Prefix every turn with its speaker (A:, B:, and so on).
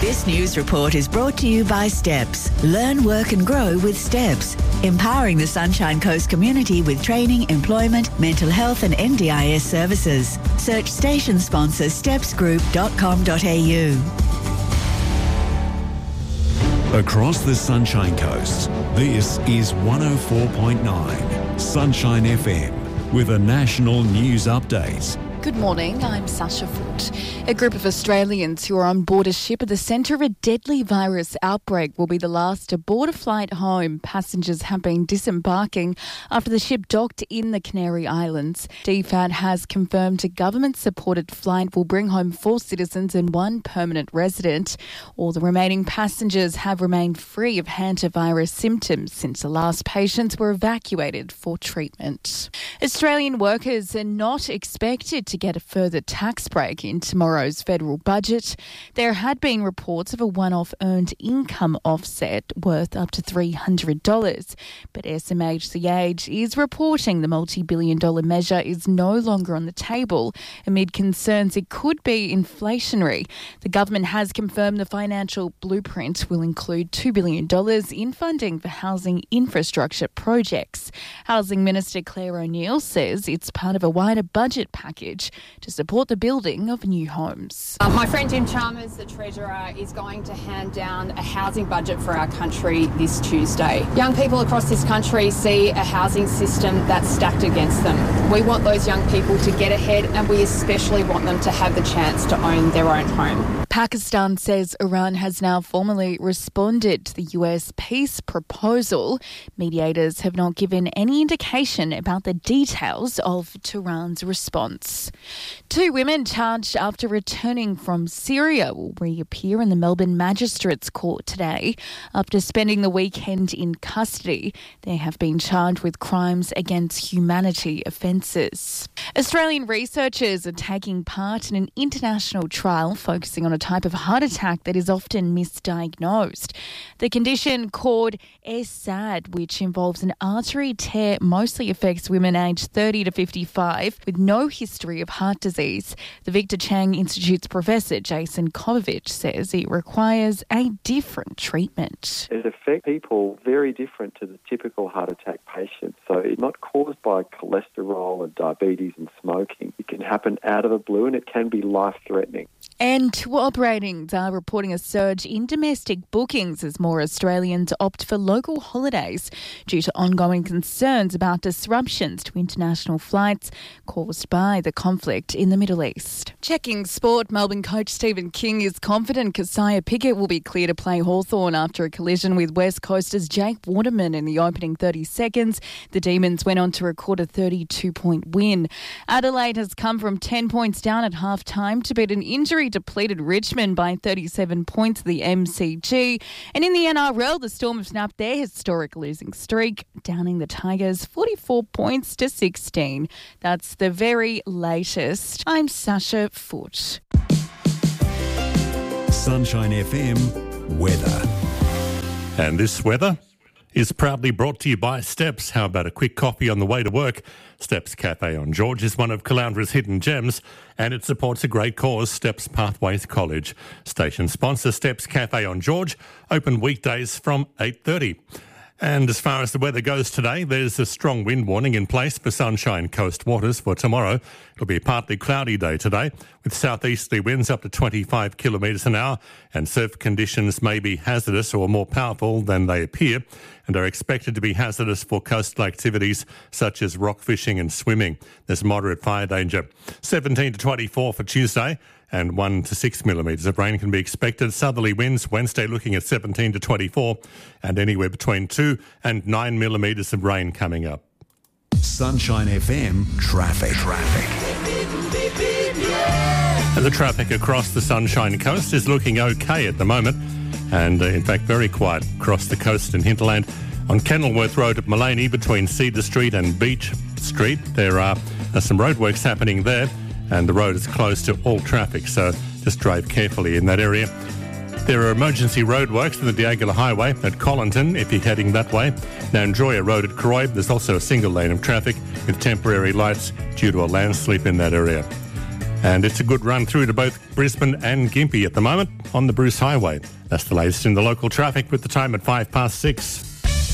A: This news report is brought to you by Steps. Learn, work and grow with Steps. Empowering the Sunshine Coast community with training, employment, mental health and NDIS services. Search station sponsor stepsgroup.com.au.
B: Across the Sunshine Coast, this is 104.9 Sunshine FM with a national news update.
C: Good morning, I'm Sasha Foote. A group of Australians who are on board a ship at the centre of a deadly virus outbreak will be the last to board a flight home. Passengers have been disembarking after the ship docked in the Canary Islands. DFAT has confirmed a government-supported flight will bring home 4 citizens and 1 permanent resident. All the remaining passengers have remained free of hantavirus symptoms since the last patients were evacuated for treatment. Australian workers are not expected to get a further tax break in tomorrow's federal budget. There had been reports of a one-off earned income offset worth up to $300, but SMHC is reporting the multi-billion-dollar measure is no longer on the table amid concerns it could be inflationary. The government has confirmed the financial blueprint will include $2 billion in funding for housing infrastructure projects. Housing Minister Claire O'Neil says it's part of a wider budget package to support the building of new homes.
D: My friend Jim Chalmers, the Treasurer, is going to hand down a housing budget for our country this Tuesday. Young people across this country see a housing system that's stacked against them. We want those young people to get ahead, and we especially want them to have the chance to own their own home.
C: Pakistan says Iran has now formally responded to the US peace proposal. Mediators have not given any indication about the details of Tehran's response. 2 women charged after returning from Syria will reappear in the Melbourne Magistrates Court today. After spending the weekend in custody, they have been charged with crimes against humanity offences. Australian researchers are taking part in an international trial focusing on a type of heart attack that is often misdiagnosed. The condition called SAD, which involves an artery tear, mostly affects women aged 30 to 55 with no history of heart disease. The Victor Chang Institute's Professor Jason Kovovich says it requires a different treatment.
E: It affects people very different to the typical heart attack patient. So it's not caused by cholesterol and diabetes and smoking. It can happen out of the blue and it can be life-threatening.
C: And tour operators are reporting a surge in domestic bookings as more Australians opt for local holidays due to ongoing concerns about disruptions to international flights caused by the conflict in the Middle East. Checking sport, Melbourne coach Stephen King is confident Keziah Pickett will be clear to play Hawthorn after a collision with West Coasters Jake Waterman in the opening 30 seconds. The Demons went on to record a 32-point win. Adelaide has come from 10 points down at half-time to beat an injury-depleted Richmond by 37 points at the MCG. And in the NRL, the Storm have snapped their historic losing streak, downing the Tigers 44 points to 16. That's the very latest. I'm Sasha Foote.
B: Sunshine FM weather.
F: And this weather is proudly brought to you by Steps. How about a quick coffee on the way to work? Steps Cafe on George is one of Caloundra's hidden gems, and it supports a great cause, Steps Pathways College. Station sponsor Steps Cafe on George, open weekdays from 8:30. And as far as the weather goes today, there's a strong wind warning in place for Sunshine Coast waters for tomorrow. It'll be a partly cloudy day today with southeasterly winds up to 25 kilometres an hour, and surf conditions may be hazardous or more powerful than they appear and are expected to be hazardous for coastal activities such as rock fishing and swimming. There's moderate fire danger. 17 to 24 for Tuesday, and 1 to 6 millimetres of rain can be expected. Southerly winds Wednesday looking at 17 to 24 and anywhere between 2 and 9 millimetres of rain coming up.
B: Sunshine FM traffic.
F: And the traffic across the Sunshine Coast is looking okay at the moment, and in fact very quiet across the coast and hinterland. On Kenilworth Road at Mullaney between Cedar Street and Beach Street, there are some roadworks happening there, and the road is closed to all traffic, so just drive carefully in that area. There are emergency roadworks in the Diagula Highway at Collinton if you're heading that way. Now Enjoy Road at Croy, there's also a single lane of traffic with temporary lights due to a landslip in that area. And it's a good run through to both Brisbane and Gympie at the moment on the Bruce Highway. That's the latest in the local traffic with the time at 6:05.